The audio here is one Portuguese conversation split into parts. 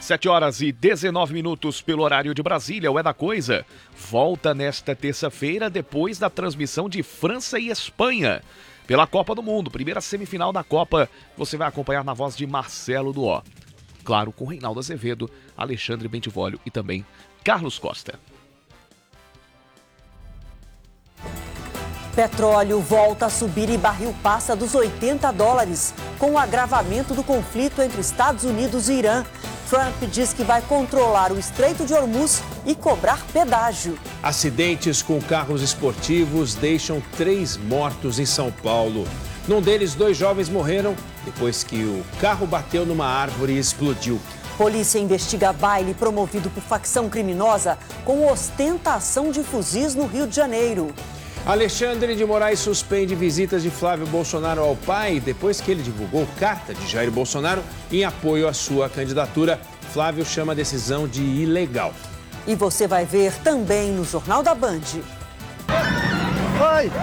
7h19 pelo horário de Brasília, o É da Coisa. Volta nesta terça-feira depois da transmissão de França e Espanha pela Copa do Mundo. Primeira semifinal da Copa, você vai acompanhar na voz de Marcelo Duó. Claro, com Reinaldo Azevedo, Alexandre Bentivolio e também Carlos Costa. Petróleo volta a subir e barril passa dos $80, com o agravamento do conflito entre Estados Unidos e Irã. Trump diz que vai controlar o Estreito de Hormuz e cobrar pedágio. Acidentes com carros esportivos deixam 3 mortos em São Paulo. Num deles, 2 jovens morreram depois que o carro bateu numa árvore e explodiu. Polícia investiga baile promovido por facção criminosa com ostentação de fuzis no Rio de Janeiro. Alexandre de Moraes suspende visitas de Flávio Bolsonaro ao pai depois que ele divulgou carta de Jair Bolsonaro em apoio à sua candidatura. Flávio chama a decisão de ilegal. E você vai ver também no Jornal da Band. Oi!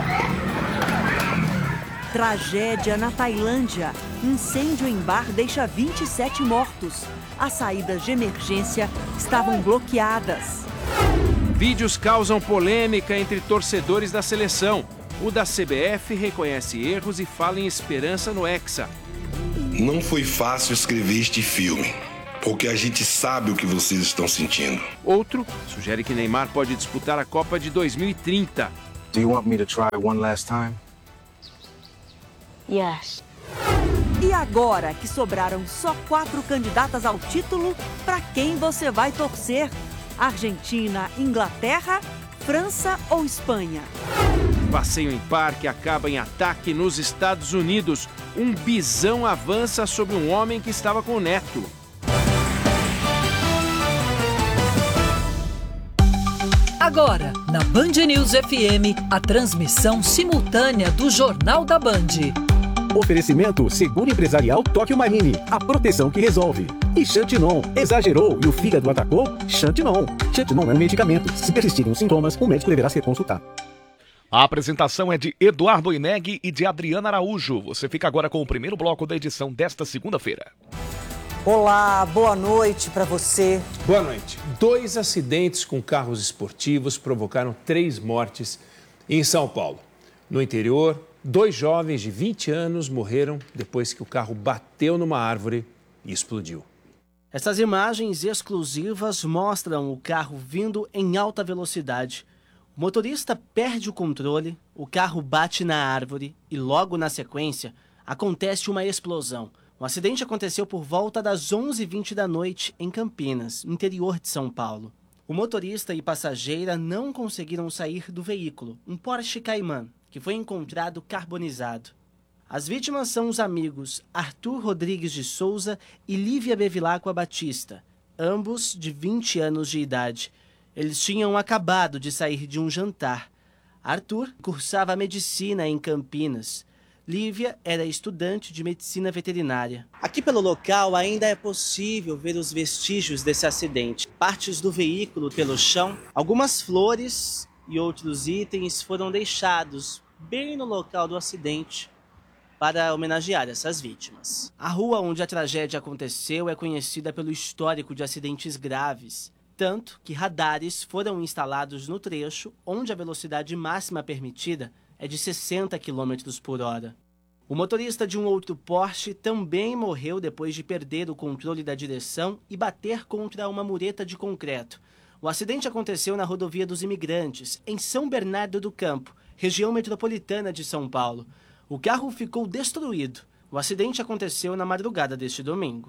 Tragédia na Tailândia. Incêndio em bar deixa 27 mortos. As saídas de emergência estavam bloqueadas. Vídeos causam polêmica entre torcedores da seleção. O da CBF reconhece erros e fala em esperança no Hexa. Não foi fácil escrever este filme, porque a gente sabe o que vocês estão sentindo. Outro sugere que Neymar pode disputar a Copa de 2030. Do you want me to try one last time? Yes. E agora que sobraram só 4 candidatas ao título, para quem você vai torcer? Argentina, Inglaterra, França ou Espanha? Passeio em parque acaba em ataque nos Estados Unidos. Um bisão avança sobre um homem que estava com o neto. Agora, na Band News FM, a transmissão simultânea do Jornal da Band. Oferecimento Seguro Empresarial Tóquio Marine, a proteção que resolve. E Xantinon, exagerou e o fígado atacou? Xantinon. Xantinon é um medicamento. Se persistirem os sintomas, o médico deverá ser consultado. A apresentação é de Eduardo Oineg e de Adriana Araújo. Você fica agora com o primeiro bloco da edição desta segunda-feira. Olá, boa noite para você. Boa noite. 2 acidentes com carros esportivos provocaram 3 mortes em São Paulo. No interior, 2 jovens de 20 anos morreram depois que o carro bateu numa árvore e explodiu. Essas imagens exclusivas mostram o carro vindo em alta velocidade. O motorista perde o controle, o carro bate na árvore e logo na sequência acontece uma explosão. O acidente aconteceu por volta das 11h20 da noite em Campinas, interior de São Paulo. O motorista e passageira não conseguiram sair do veículo, um Porsche Cayman, que foi encontrado carbonizado. As vítimas são os amigos Arthur Rodrigues de Souza e Lívia Bevilacqua Batista, ambos de 20 anos de idade. Eles tinham acabado de sair de um jantar. Arthur cursava medicina em Campinas. Lívia era estudante de medicina veterinária. Aqui pelo local ainda é possível ver os vestígios desse acidente. Partes do veículo pelo chão, algumas flores e outros itens foram deixados bem no local do acidente para homenagear essas vítimas. A rua onde a tragédia aconteceu é conhecida pelo histórico de acidentes graves, tanto que radares foram instalados no trecho onde a velocidade máxima permitida é de 60 km por hora. O motorista de um outro Porsche também morreu depois de perder o controle da direção e bater contra uma mureta de concreto. O acidente aconteceu na Rodovia dos Imigrantes, em São Bernardo do Campo, região metropolitana de São Paulo. O carro ficou destruído. O acidente aconteceu na madrugada deste domingo.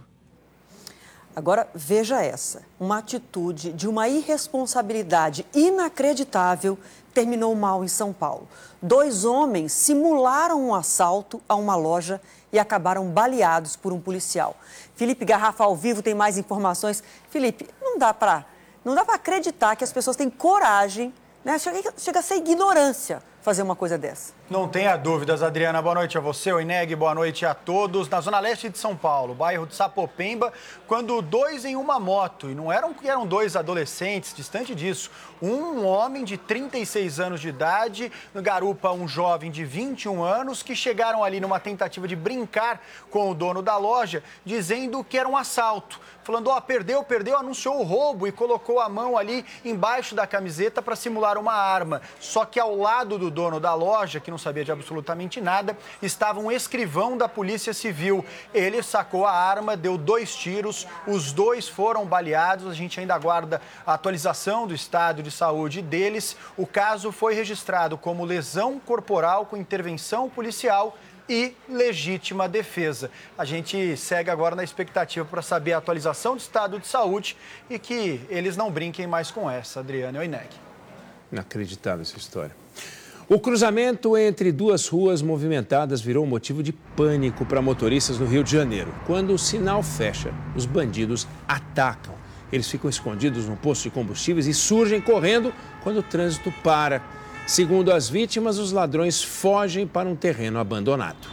Agora, veja essa. Uma atitude de uma irresponsabilidade inacreditável terminou mal em São Paulo. 2 homens simularam um assalto a uma loja e acabaram baleados por um policial. Felipe Garrafa, ao vivo, tem mais informações. Felipe, não dá para acreditar que as pessoas têm coragem, né? Chega a ser ignorância fazer uma coisa dessa. Não tenha dúvidas, Adriana. Boa noite a você, o Ineg, boa noite a todos. Na zona leste de São Paulo, bairro de Sapopemba, quando dois em uma moto, e não eram dois adolescentes, distante disso, um homem de 36 anos de idade garupa um jovem de 21 anos que chegaram ali numa tentativa de brincar com o dono da loja, dizendo que era um assalto. Falando, perdeu, anunciou o roubo e colocou a mão ali embaixo da camiseta para simular uma arma. Só que ao lado do dono da loja, que não sabia de absolutamente nada, estava um escrivão da Polícia Civil. Ele sacou a arma, deu 2 tiros, os 2 foram baleados. A gente ainda aguarda a atualização do estado de saúde deles. O caso foi registrado como lesão corporal com intervenção policial e legítima defesa. A gente segue agora na expectativa para saber a atualização do estado de saúde e que eles não brinquem mais com essa, Adriana e Oineg. Inacreditável essa história. O cruzamento entre 2 ruas movimentadas virou motivo de pânico para motoristas no Rio de Janeiro. Quando o sinal fecha, os bandidos atacam. Eles ficam escondidos no posto de combustíveis e surgem correndo quando o trânsito para. Segundo as vítimas, os ladrões fogem para um terreno abandonado.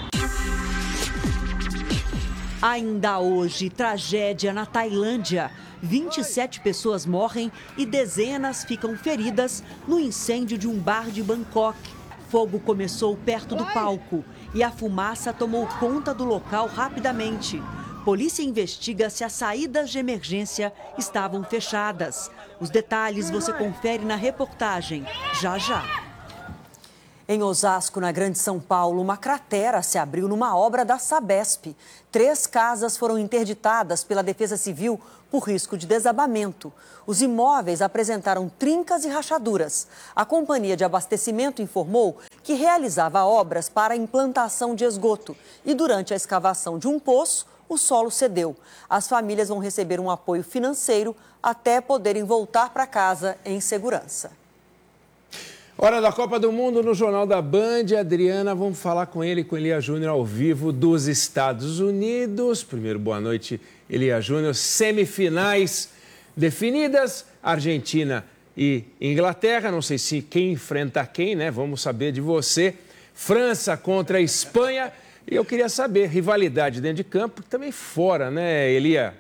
Ainda hoje, tragédia na Tailândia. 27 pessoas morrem e dezenas ficam feridas no incêndio de um bar de Bangkok. Fogo começou perto do palco e a fumaça tomou conta do local rapidamente. Polícia investiga se as saídas de emergência estavam fechadas. Os detalhes você confere na reportagem, já já. Em Osasco, na Grande São Paulo, uma cratera se abriu numa obra da Sabesp. 3 casas foram interditadas pela Defesa Civil por risco de desabamento. Os imóveis apresentaram trincas e rachaduras. A companhia de abastecimento informou que realizava obras para a implantação de esgoto e durante a escavação de um poço, o solo cedeu. As famílias vão receber um apoio financeiro até poderem voltar para casa em segurança. Hora da Copa do Mundo no Jornal da Band. Adriana, vamos falar com ele, com Elia Júnior, ao vivo dos Estados Unidos. Primeiro, boa noite, Elia Júnior. Semifinais definidas, Argentina e Inglaterra. Não sei se quem enfrenta quem, né? Vamos saber de você. França contra a Espanha. E eu queria saber, rivalidade dentro de campo e também fora, né, Elia?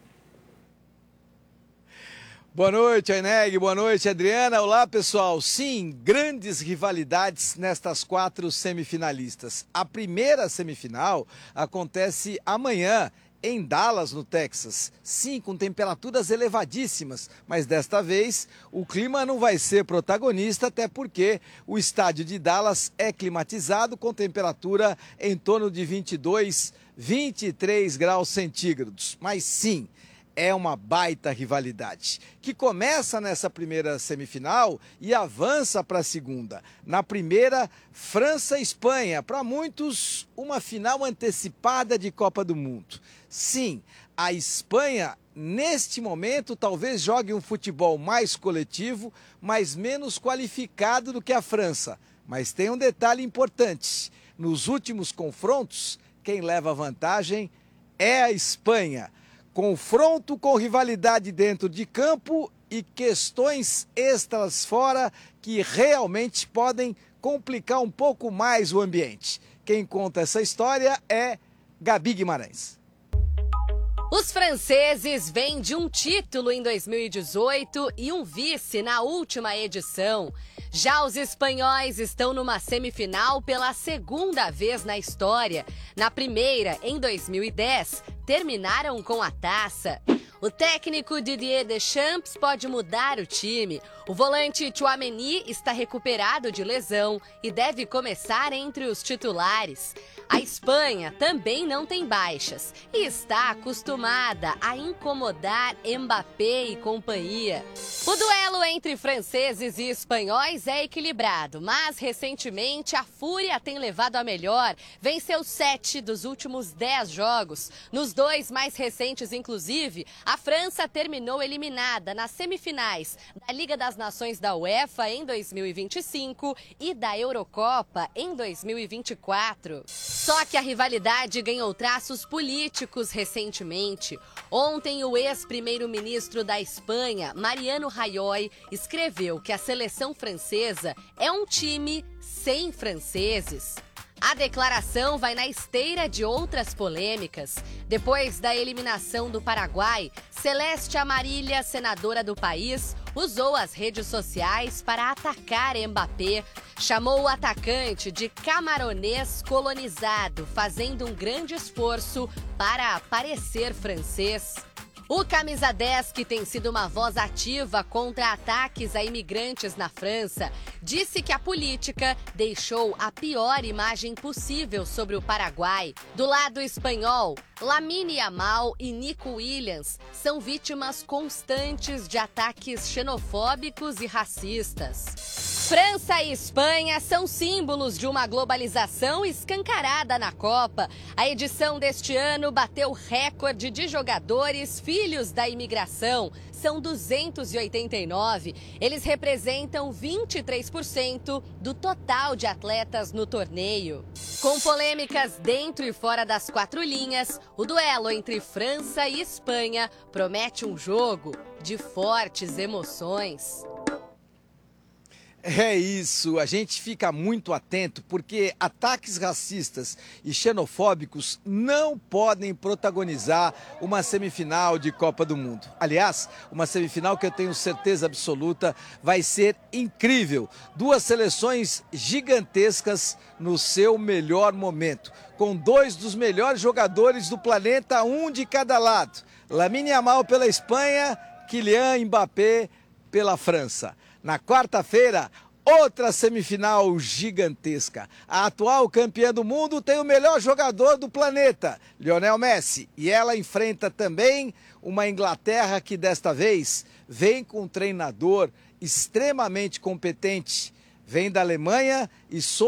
Boa noite, Aineg. Boa noite, Adriana. Olá, pessoal. Sim, grandes rivalidades nestas 4 semifinalistas. A primeira semifinal acontece amanhã, em Dallas, no Texas. Sim, com temperaturas elevadíssimas, mas desta vez o clima não vai ser protagonista, até porque o estádio de Dallas é climatizado com temperatura em torno de 22, 23 graus centígrados. Mas sim, é uma baita rivalidade, que começa nessa primeira semifinal e avança para a segunda. Na primeira, França e Espanha, para muitos, uma final antecipada de Copa do Mundo. Sim, a Espanha, neste momento, talvez jogue um futebol mais coletivo, mas menos qualificado do que a França. Mas tem um detalhe importante: nos últimos confrontos, quem leva vantagem é a Espanha. Confronto com rivalidade dentro de campo e questões extras fora que realmente podem complicar um pouco mais o ambiente. Quem conta essa história é Gabi Guimarães. Os franceses vêm de um título em 2018 e um vice na última edição. Já os espanhóis estão numa semifinal pela segunda vez na história. Na primeira, em 2010, terminaram com a taça. O técnico Didier Deschamps pode mudar o time. O volante Tchouaméni está recuperado de lesão e deve começar entre os titulares. A Espanha também não tem baixas e está acostumada a incomodar Mbappé e companhia. O duelo entre franceses e espanhóis é equilibrado, mas recentemente a Fúria tem levado a melhor. Venceu 7 dos últimos 10 jogos. Nos 2 mais recentes, inclusive, a A França terminou eliminada nas semifinais da Liga das Nações da UEFA em 2025 e da Eurocopa em 2024. Só que a rivalidade ganhou traços políticos recentemente. Ontem, o ex-primeiro-ministro da Espanha, Mariano Rajoy, escreveu que a seleção francesa é um time sem franceses. A declaração vai na esteira de outras polêmicas. Depois da eliminação do Paraguai, Celeste Amarilla, senadora do país, usou as redes sociais para atacar Mbappé. Chamou o atacante de camaronês colonizado, fazendo um grande esforço para parecer francês. O camisa 10, que tem sido uma voz ativa contra ataques a imigrantes na França, disse que a política deixou a pior imagem possível sobre o Paraguai. Do lado espanhol, Lamine Yamal e Nico Williams são vítimas constantes de ataques xenofóbicos e racistas. França e Espanha são símbolos de uma globalização escancarada na Copa. A edição deste ano bateu recorde de jogadores filhos da imigração. São 289. Eles representam 23% do total de atletas no torneio. Com polêmicas dentro e fora das quatro linhas, o duelo entre França e Espanha promete um jogo de fortes emoções. É isso, a gente fica muito atento porque ataques racistas e xenofóbicos não podem protagonizar uma semifinal de Copa do Mundo. Aliás, uma semifinal que eu tenho certeza absoluta vai ser incrível. Duas seleções gigantescas no seu melhor momento, com dois dos melhores jogadores do planeta, um de cada lado. Lamine Yamal pela Espanha, Kylian Mbappé pela França. Na quarta-feira, outra semifinal gigantesca. A atual campeã do mundo tem o melhor jogador do planeta, Lionel Messi. E ela enfrenta também uma Inglaterra que desta vez vem com um treinador extremamente competente. Vem da Alemanha e